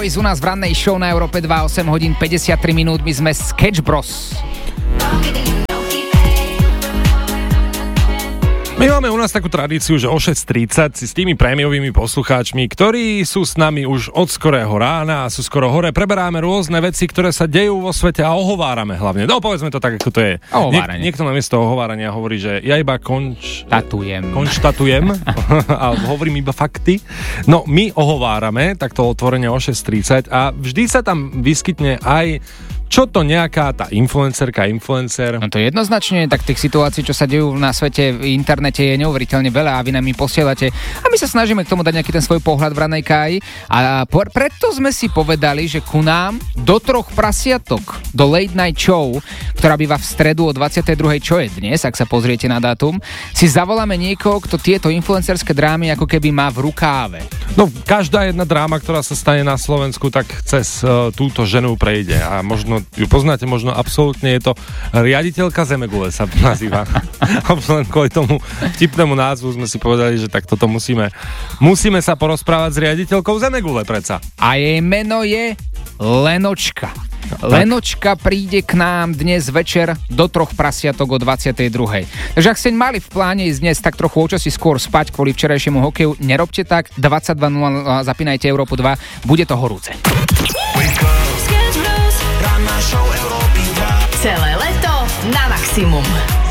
U nás v rannej show na Európe 2, 8 hodín 53 minút, my sme Sketch Bros. My máme u nás takú tradíciu, že o 6:30 si s tými prémiovými poslucháčmi, ktorí sú s nami už od skorého rána a sú skoro hore, preberáme rôzne veci, ktoré sa dejú vo svete a ohovárame hlavne. No povedzme to tak, ako to je. Niekto namiesto ohovárania hovorí, že ja iba konštatujem a hovorím iba fakty. No my ohovárame takto otvorene o 6:30 a vždy sa tam vyskytne aj čo to nejaká tá influencer. No to jednoznačne, tak tých situácií, čo sa dejú na svete v internete je neuveriteľne veľa a vy nám ich posielate a my sa snažíme k tomu dať nejaký ten svoj pohľad v ranej káji a preto sme si povedali, že ku nám do 3 prasiatok, do Late Night Show, ktorá býva v stredu o 22. čo je dnes, ak sa pozriete na dátum, si zavoláme niekoho, kto tieto influencerské drámy ako keby má v rukáve. No každá jedna dráma, ktorá sa stane na Slovensku, tak cez túto ženu prejde a možno ju poznáte, možno absolútne je to riaditeľka Zemegule sa nazýva. Len kvôli tomu vtipnému názvu sme si povedali, že tak toto musíme sa porozprávať s riaditeľkou Zemegule predsa. A jej meno je Lenočka. Lenočka príde k nám dnes večer do 3 prasiatok o 22. Takže ak ste mali v pláne ísť dnes tak trochu o časi skôr spať kvôli včerajšiemu hokeju, nerobte tak, 22.00 zapínajte Európu 2, bude to horúce. Celé leto na maximum.